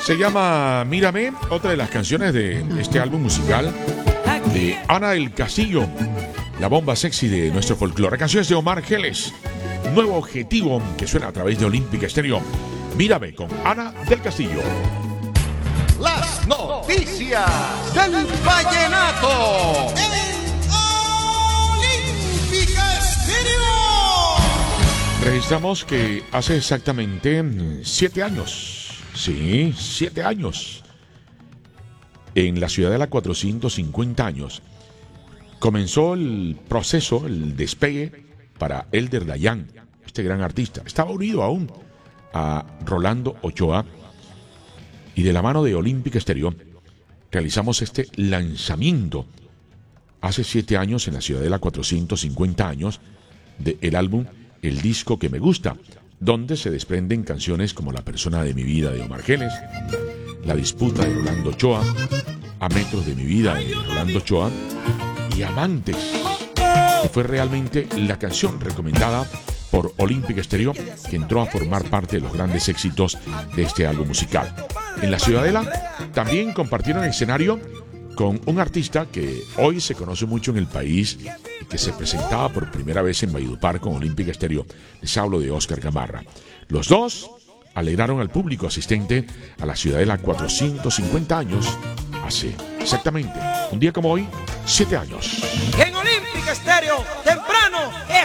Se llama Mírame, otra de las canciones de este álbum musical de Ana del Castillo, la bomba sexy de nuestro folclore. Canciones de Omar Geles, nuevo objetivo que suena a través de Olímpica Estéreo. Mírame con Ana del Castillo. Las noticias del vallenato. Olímpica Estéreo. Registramos que hace exactamente 7 años, sí, 7 años, en la Ciudadela 450 años, comenzó el proceso, el despegue para Elder Dayan, este gran artista. Estaba unido aún a Rolando Ochoa y de la mano de Olímpica Estéreo realizamos este lanzamiento hace 7 años en la Ciudadela 450 años del álbum El Disco que Me Gusta, donde se desprenden canciones como La Persona de mi Vida de Omar Geles, La Disputa de Rolando Ochoa, A Metros de mi Vida de Rolando Ochoa y Amantes, que fue realmente la canción recomendada por Olímpica Estéreo, que entró a formar parte de los grandes éxitos de este álbum musical. En la Ciudadela también compartieron escenario con un artista que hoy se conoce mucho en el país y que se presentaba por primera vez en Valledupar con Olímpica Estéreo. Les hablo de Oscar Gamarra. Los dos alegraron al público asistente a la Ciudadela 450 años, hace exactamente un día como hoy, 7 años. En Olímpica Estéreo